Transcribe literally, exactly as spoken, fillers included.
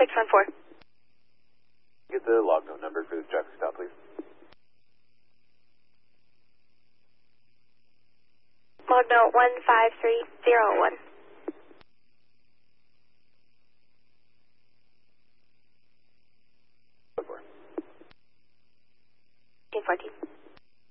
six one four. Get the log note number for the traffic stop, please. Log note one five three zero one.